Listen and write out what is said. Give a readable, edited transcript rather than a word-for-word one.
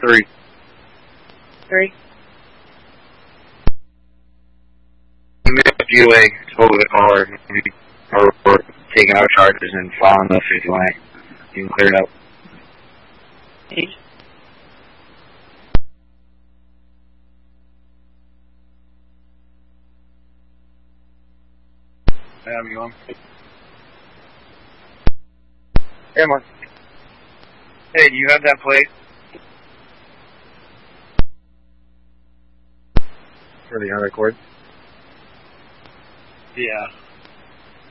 3. 3. If you total the caller or taking out charges and following the 51, you can clear it up. Eight. Yeah, you on? Hey, Mark. Hey, do you have that plate? For the other cord? Yeah.